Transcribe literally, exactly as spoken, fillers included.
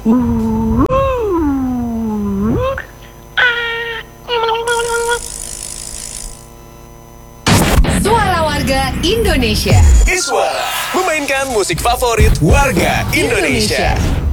Suara Warga Indonesia. Iswara memainkan musik favorit warga Indonesia.